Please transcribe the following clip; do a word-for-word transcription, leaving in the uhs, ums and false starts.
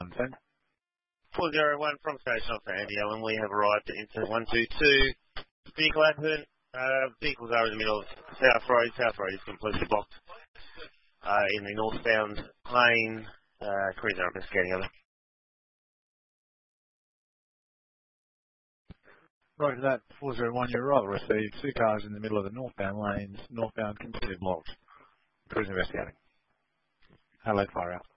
ten. four zero one from station off Andy Allen. We have arrived at incident one two two. Vehicle accident. Uh, vehicles are in the middle of South Road. South Road is completely blocked. Uh, in the northbound lane. Uh, crews are investigating other. Right, that four zero one, your arrival received. Two cars in the middle of the northbound lanes. Northbound completely blocked. Crews investigating. Hello, fire out.